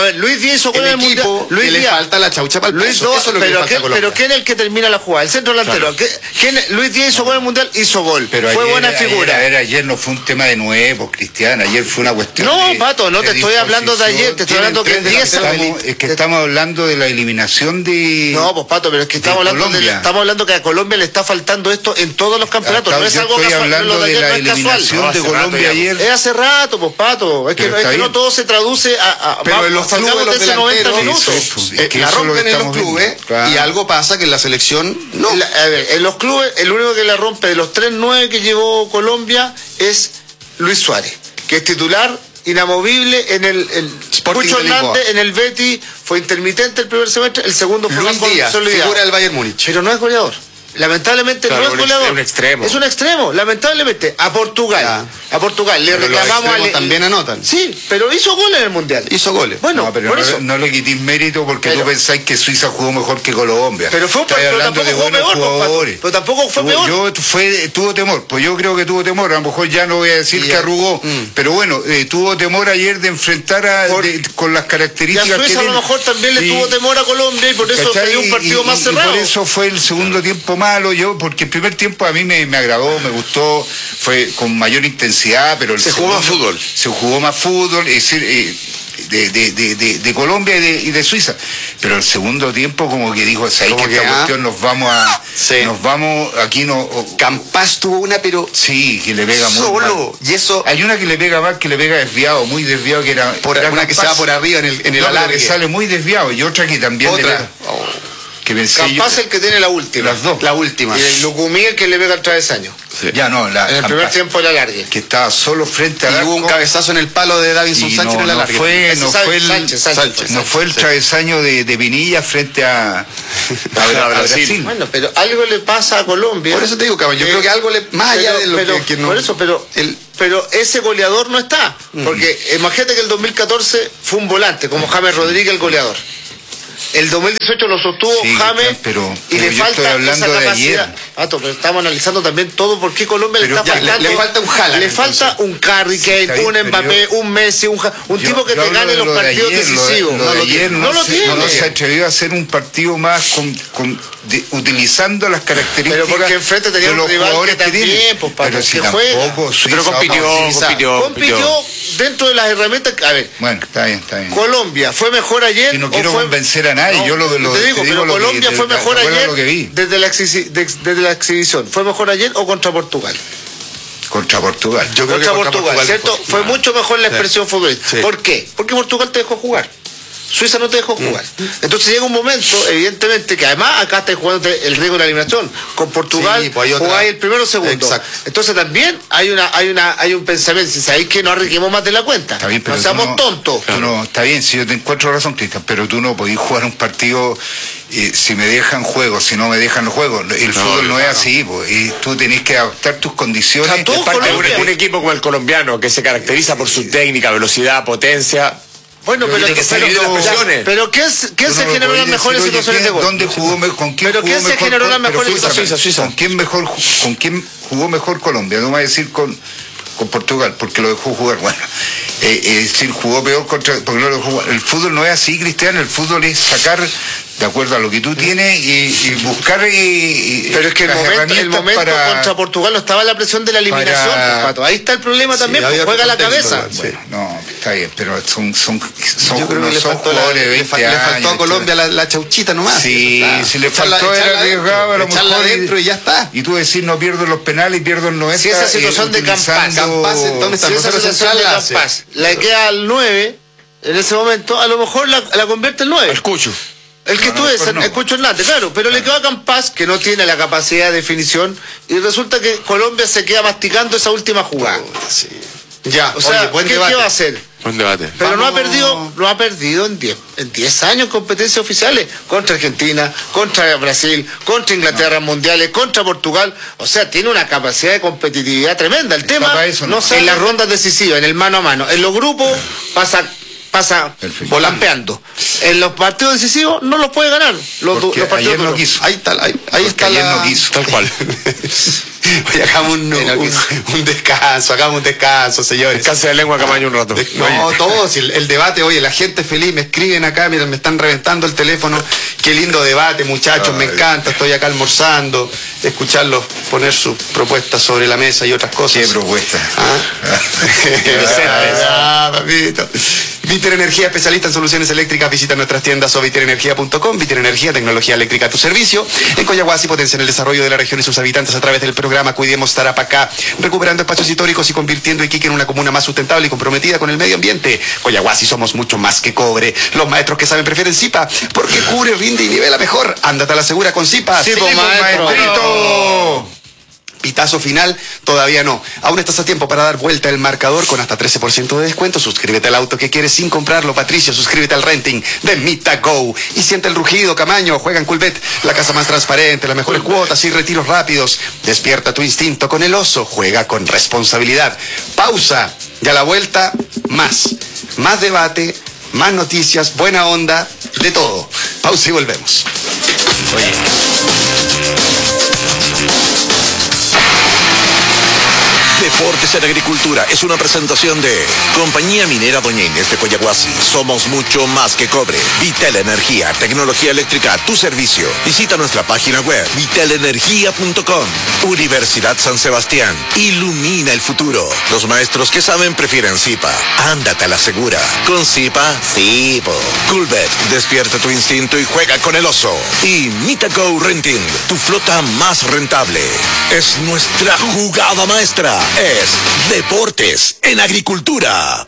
hizo gol en el mundial. Luis Díaz le falta la chaucha para el peso. Eso es lo que le falta a Colombia. Pero ¿quién es el que termina la jugada? El centro delantero. Luis Díaz hizo gol en el mundial, hizo gol. Pero fue buena figura. Ayer no fue un tema de nuevo, Cristian. Ayer fue una cuestión. No, Pato, no te estoy hablando de ayer, te estoy hablando que 10 es que estamos hablando de la eliminación de. No, pues Pato, pero es que estamos hablando que a Colombia le está faltando esto en todos los campeonatos. No es algo casual. Estoy hablando de la eliminación de Colombia ayer. Es hace rato. Pues Pato, es que no todo se traduce pero en los clubes los delanteros 90 minutos. La rompen en los clubes y algo pasa que en la selección no. En los clubes el único que la rompe de los 3-9 que llevó Colombia es Luis Suárez, que es titular inamovible en el Pucho Hernández, en el Betis fue intermitente el primer semestre, el segundo fue Luis Díaz, figura del Bayern Múnich. Pero no es goleador. Lamentablemente no es goleador. Es un extremo, lamentablemente. A Portugal le reclamamos también anotan. Sí, pero hizo goles en el mundial. Hizo goles. Bueno, no, pero no le quitís mérito porque tú pensáis que Suiza jugó mejor que Colombia. Pero hablando de buenos jugadores. Pero tampoco fue peor. Tuvo temor. Pues yo creo que tuvo temor. A lo mejor ya no voy a decir que arrugó. Pero bueno, tuvo temor ayer de enfrentar con las características que Suiza a lo mejor también le tuvo temor a Colombia y por eso se dio un partido más cerrado. Por eso fue el segundo tiempo malo, porque el primer tiempo a mí me agradó, me gustó, fue con mayor intensidad, pero se jugó más fútbol. Se jugó más fútbol, es decir, de Colombia y de Suiza. Pero el segundo tiempo como que dijo, ¿sabes que esta cuestión nos vamos, aquí no... Campas tuvo una, pero... Sí, que le pega muy mal. Y eso... Hay una que le pega mal, que le pega desviado, muy desviado, que era... Una que se va por arriba en el alargue. Que sale muy desviado, y otra que también le pega... Capaz el que tiene la última. Las dos. La última. Y el Lucumí el que le pega el travesaño. Sí. Ya no, en el primer tiempo de la largue. Que estaba solo frente al arco. Y hubo un cabezazo en el palo de Davinson Sánchez en la largue. No fue el travesaño de Pinilla frente a Brasil. Bueno, pero algo le pasa a Colombia. Por eso te digo, cabrón, yo creo que algo más allá de lo que no... Por eso, pero ese goleador no está. Porque imagínate que el 2014 fue un volante, como James Rodríguez, el goleador. El 2018 lo sostuvo James y le falta esa capacidad. Pato, pero estamos analizando también todo por qué Colombia le está faltando. Le falta un Haaland. Le falta un Carry Kane, un Mbappé, un Messi, un tipo que te gane los partidos decisivos. No se atrevió a hacer un partido más utilizando las características. Pero porque enfrente tenía un rival que también, pues, pero si tampoco pero compitió dentro de las herramientas. A ver. Bueno, está bien. Colombia fue mejor ayer. Y no quiero convencer a nadie. Yo te digo, pero Colombia fue mejor ayer desde la exhibición. ¿Fue mejor ayer o contra Portugal? Contra Portugal. Yo creo que contra Portugal, ¿cierto? Fue mucho mejor la expresión futbolística. Sí. ¿Por qué? Porque Portugal te dejó jugar. Suiza no te dejó jugar. Entonces llega un momento, evidentemente, que además acá estás jugando el riesgo de la eliminación. Con Portugal jugáis el primero o segundo. Exacto. Entonces también hay un pensamiento, si sabéis que no arriesguemos más de la cuenta. Está bien, pero no seamos tontos. Está bien, si yo te encuentro razón, Cristian, pero tú no podés jugar un partido si me dejan juego, si no me dejan no juego. El fútbol no es así, pues, y tú tenés que adaptar tus condiciones. Es parte de un equipo como el colombiano, que se caracteriza por su técnica, velocidad, potencia. Bueno, pero ¿quién se generó las mejores situaciones de gol? ¿Dónde jugó con quién? ¿Pero quién se generó las mejores situaciones? Suiza. ¿Con quién jugó mejor Colombia? No me voy a decir con Portugal, porque lo dejó jugar. Bueno, jugó peor porque no lo dejó jugar. El fútbol no es así, Cristian. El fútbol es sacar de acuerdo a lo que tú tienes y buscar pero es que el momento contra Portugal no estaba la presión de la eliminación, Pato. Ahí está el problema también, juega la cabeza. Bueno, no, está bien, pero son yo creo que le faltó le faltó a Colombia la chauchita nomás. Sí, si le faltó era arriesgado a lo mejor adentro y ya está. Y tú decís no pierdo los penales y pierdo el 90. Si esa situación de Campas, ¿dónde está? Si esa situación de Campas le queda al 9 en ese momento, a lo mejor la convierte el 9. Escucho. El que tú escucho Hernández, claro, pero le quedó a Campas, que no tiene la capacidad de definición, y resulta que Colombia se queda masticando esa última jugada. Sí. Ya, o sea, ¿qué va a hacer? Buen debate. Pero no ha perdido en 10 años competencias oficiales contra Argentina, contra Brasil, contra Inglaterra en mundiales, contra Portugal. O sea, tiene una capacidad de competitividad tremenda. El tema en las rondas decisivas, en el mano a mano. En los grupos pasa volampeando. En los partidos decisivos no los puede ganar. Los partidos ayer no quiso. Ahí está ayer no quiso. Tal cual. Oye, hagamos un descanso, señores. Descanse de lengua, Camaño, un rato. No, todos, el debate, oye, la gente feliz, me escriben acá, miren, me están reventando el teléfono. Qué lindo debate, muchachos, me encanta, estoy acá almorzando, escucharlos poner sus propuestas sobre la mesa y otras cosas. ¿Qué propuestas? Papito. Viter Energía, especialista en soluciones eléctricas. Visita nuestras tiendas o viterenergia.com. Viter Energía, tecnología eléctrica a tu servicio. En Coyahuasi potencian el desarrollo de la región y sus habitantes a través del programa Cuidemos Tarapacá, recuperando espacios históricos y convirtiendo Iquique en una comuna más sustentable y comprometida con el medio ambiente. Coyahuasi somos mucho más que cobre. Los maestros que saben prefieren Zipa, porque cubre, rinde y nivela mejor. Ándate a la segura con Zipa. Sí, maestro. Pitazo final, todavía no. Aún estás a tiempo para dar vuelta el marcador con hasta 13% de descuento. Suscríbete al auto que quieres sin comprarlo, Patricio. Suscríbete al renting de MitaGo. Y siente el rugido, Camaño. Juega en Culbet, la casa más transparente, las mejores cuotas y retiros rápidos. Despierta tu instinto con el oso. Juega con responsabilidad. Pausa. Y a la vuelta, más debate, más noticias, buena onda, de todo. Pausa y volvemos. Deportes en Agricultura es una presentación de Compañía Minera Doña Inés de Coyahuasi. Somos mucho más que cobre. Vitel Energía, tecnología eléctrica a tu servicio. Visita nuestra página web vitelenergia.com. Universidad San Sebastián. Ilumina el futuro. Los maestros que saben prefieren Zipa. Ándate a la segura. Con Zipa, Zipo. Culbet, despierta tu instinto y juega con el oso. Y MitaGo Renting, tu flota más rentable. Es nuestra jugada maestra. Es Deportes en Agricultura.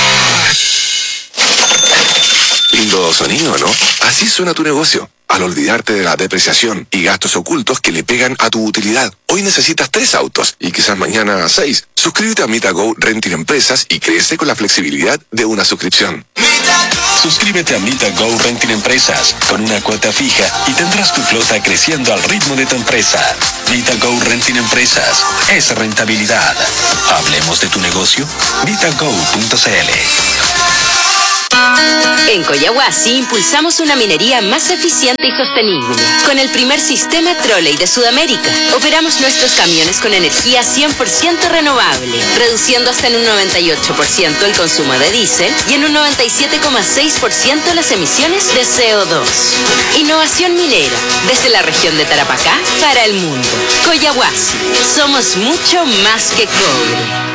Lindo sonido, ¿no? Así suena tu negocio. Al olvidarte de la depreciación y gastos ocultos que le pegan a tu utilidad. Hoy necesitas 3 autos y quizás mañana 6. Suscríbete a MitaGo Renting Empresas y crece con la flexibilidad de una suscripción. Suscríbete a MitaGo Renting Empresas con una cuota fija y tendrás tu flota creciendo al ritmo de tu empresa. MitaGo Renting Empresas es rentabilidad. Hablemos de tu negocio. MitaGo.cl. En Coyahuasi impulsamos una minería más eficiente y sostenible. Con el primer sistema trolley de Sudamérica, operamos nuestros camiones con energía 100% renovable, reduciendo hasta en un 98% el consumo de diésel y en un 97,6% las emisiones de CO2. Innovación minera, desde la región de Tarapacá para el mundo. Coyahuasi, somos mucho más que cobre.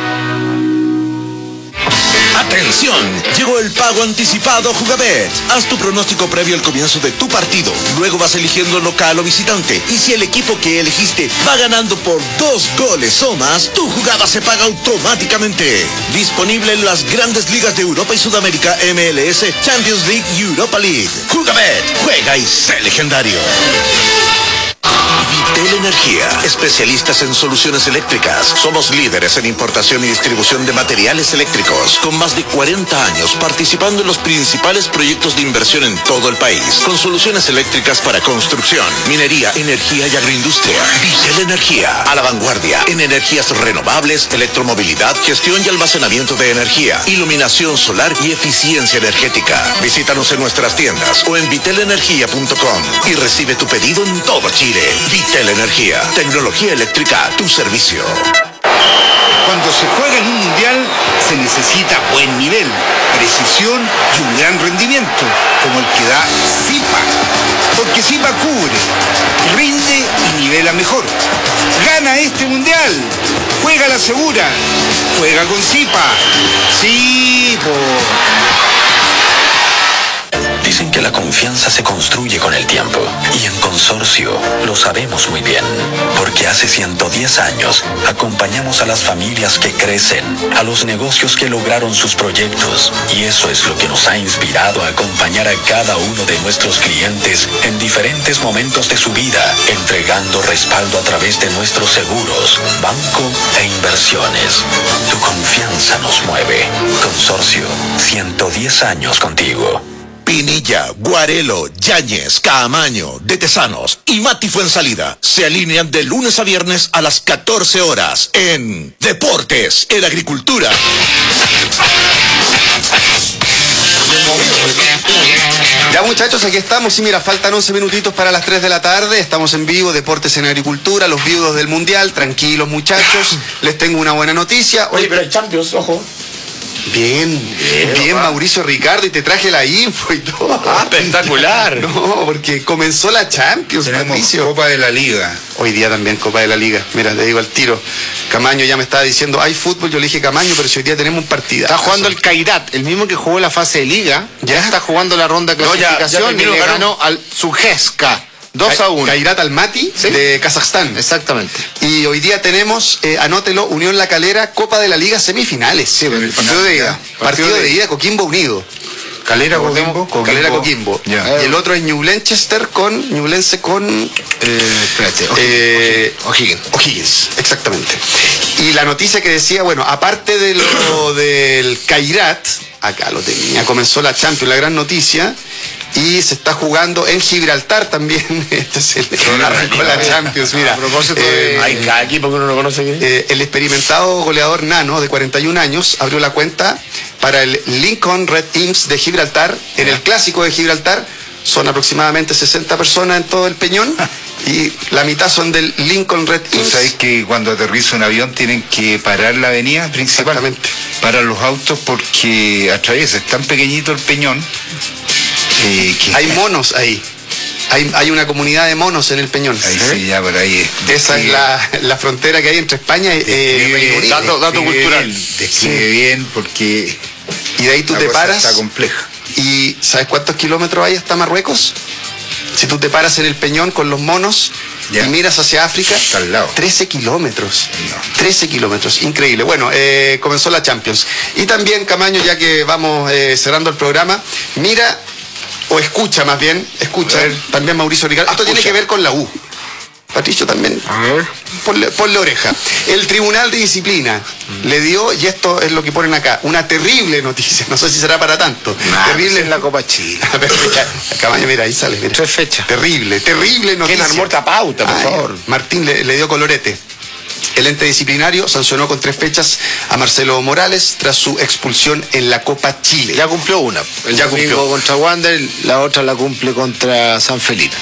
¡Atención! Llegó el pago anticipado Jugabet. Haz tu pronóstico previo al comienzo de tu partido. Luego vas eligiendo local o visitante. Y si el equipo que elegiste va ganando por 2 goles o más, tu jugada se paga automáticamente. Disponible en las grandes ligas de Europa y Sudamérica, MLS, Champions League y Europa League. Jugabet, juega y sé legendario. Vitel Energía, especialistas en soluciones eléctricas. Somos líderes en importación y distribución de materiales eléctricos, con más de 40 años participando en los principales proyectos de inversión en todo el país, con soluciones eléctricas para construcción, minería, energía y agroindustria. Vitel Energía, a la vanguardia en energías renovables, electromovilidad, gestión y almacenamiento de energía, iluminación solar y eficiencia energética. Visítanos en nuestras tiendas o en vitelenergia.com y recibe tu pedido en todo Chile. Vitel Energía, tecnología eléctrica a tu servicio. Cuando se juega en un mundial se necesita buen nivel, precisión y un gran rendimiento, como el que da Zipa. Porque Zipa cubre, rinde y nivela mejor. Gana este mundial, juega la segura, juega con Zipa. Sí, Dicen que la confianza se construye con el tiempo, y en Consorcio lo sabemos muy bien, porque hace 110 años acompañamos a las familias que crecen, a los negocios que lograron sus proyectos, y eso es lo que nos ha inspirado a acompañar a cada uno de nuestros clientes en diferentes momentos de su vida, entregando respaldo a través de nuestros seguros, banco e inversiones. Tu confianza nos mueve. Consorcio, 110 años contigo. Pinilla, Guarelo, Yáñez, Caamaño, De Tesanos y Mati Fuensalida se alinean de lunes a viernes a las 14 horas en Deportes en Agricultura. Ya muchachos, aquí estamos y mira, faltan 11 minutitos para las 3 de la tarde, estamos en vivo, Deportes en Agricultura, los viudos del Mundial, tranquilos muchachos, les tengo una buena noticia. Oye, pero hay Champions, ojo. Bien, Mauricio Ricardo, y te traje la info y todo. Espectacular. No, porque comenzó la Champions, tenemos Mauricio. Copa de la Liga. Hoy día también Copa de la Liga. Mira, te digo al tiro. Camaño ya me estaba diciendo, hay fútbol, yo le dije Camaño, pero si hoy día tenemos un partido. Está jugando el Cairat, el mismo que jugó la fase de Liga. Ya está jugando la ronda de clasificación y le ganó al Sujeska. 2-1. Cairat Almaty, ¿sí?, de Kazajstán. Exactamente. Y hoy día tenemos, anótelo, Unión La Calera, Copa de la Liga, semifinales. Sí, el partido de ida. Partido de ida, Coquimbo Unido. Calera Coquimbo. Calera Coquimbo. Y el otro es Ñublense con O'Higgins, exactamente. Y la noticia que decía, bueno, aparte de lo del Cairat, acá lo tenía, comenzó la Champions, la gran noticia. Y se está jugando en Gibraltar también. Arrancó la Champions, mira. A propósito hay cada equipo que uno no conoce. El experimentado goleador Nano, de 41 años, abrió la cuenta para el Lincoln Red Imps de Gibraltar. En el clásico de Gibraltar son aproximadamente 60 personas en todo el Peñón. Y la mitad son del Lincoln Red Imps. ¿Sabes que cuando aterriza un avión tienen que parar la avenida principal? Exactamente. Para los autos porque atraviesa, es tan pequeñito el Peñón. Hay monos ahí. Hay una comunidad de monos en el Peñón. Ahí sí, ya por ahí. Esa es la frontera que hay entre España y dato cultural. Describe bien porque y de ahí tú te paras. Está compleja. ¿Y sabes cuántos kilómetros hay hasta Marruecos? Si tú te paras en el Peñón con los monos y miras hacia África, está al lado. 13 kilómetros. No. 13 kilómetros, increíble. Bueno, comenzó la Champions. Y también, Camaño, ya que vamos cerrando el programa, mira, o escucha más bien, también Mauricio Ricardo. Esto tiene que ver con la U. Patricio también. A ver. Ponle oreja. El Tribunal de Disciplina le dio, y esto es lo que ponen acá, una terrible noticia. No sé si será para tanto. Terrible es la Copa Chile. Camaño, mira, ahí sale. Mira. 3 fechas. Terrible noticia. ¿Quién armó esta pauta, por favor? Martín le dio colorete. El ente disciplinario sancionó con 3 fechas a Marcelo Morales tras su expulsión en la Copa Chile. Ya cumplió una. El domingo contra Wander, la otra la cumple contra San Felipe.